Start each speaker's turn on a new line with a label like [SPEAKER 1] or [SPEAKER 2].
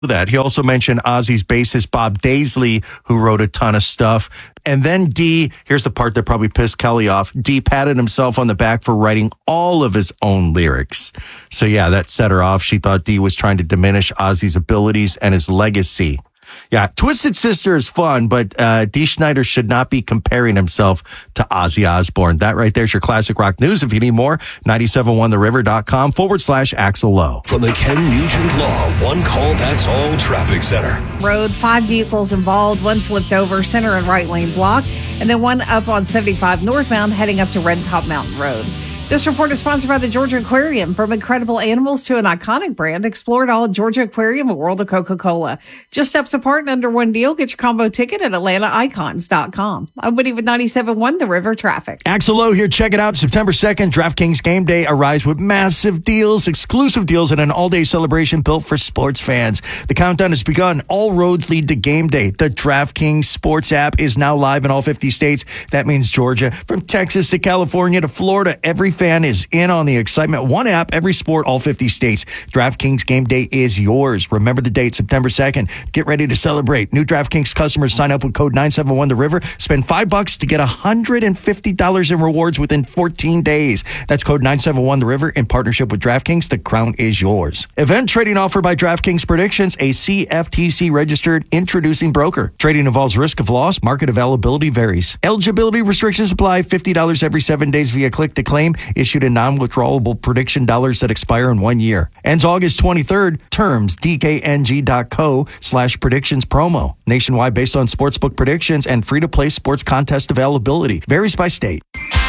[SPEAKER 1] that. He also mentioned Ozzy's bassist Bob Daisley, who wrote a ton of stuff. And then D, here's the part that probably pissed Kelly off. D patted himself on the back for writing all of his own lyrics. So yeah, that set her off. She thought D was trying to diminish Ozzy's abilities and his legacy. Yeah, Twisted Sister is fun, but D. Schneider should not be comparing himself to Ozzy Osbourne. That right there's your classic rock news. If you need more, 971theriver.com/Axel Lowe.
[SPEAKER 2] From the Ken Nugent Law One Call That's All Traffic Center.
[SPEAKER 3] Road, 5 vehicles involved, one flipped over, center and right lane blocked, and then one up on 75 northbound heading up to Red Top Mountain Road. This report is sponsored by the Georgia Aquarium. From incredible animals to an iconic brand, explore it all at Georgia Aquarium, a world of Coca-Cola. Just steps apart and under one deal. Get your combo ticket at AtlantaIcons.com. I'm Whitney with 97.1 The River Traffic.
[SPEAKER 1] Axel Lowe here. Check it out. September 2nd, DraftKings Game Day arrives with massive deals, exclusive deals, and an all-day celebration built for sports fans. The countdown has begun. All roads lead to Game Day. The DraftKings Sports app is now live in all 50 states. That means Georgia. From Texas to California to Florida, every fan is in on the excitement. One app, every sport, all 50 states. DraftKings Game Day is yours. Remember the date, September 2nd. Get ready to celebrate. New DraftKings customers sign up with code 971TheRiver. Spend $5 to get $150 in rewards within 14 days. That's code 971TheRiver in partnership with DraftKings. The crown is yours. Event trading offered by DraftKings Predictions, a CFTC registered introducing broker. Trading involves risk of loss. Market availability varies. Eligibility restrictions apply. $50 every 7 days via click to claim. Issued in non-withdrawable prediction dollars that expire in 1 year. Ends August 23rd. Terms dkng.co/predictions promo. Nationwide based on sportsbook predictions and free-to-play sports contest availability. Varies by state.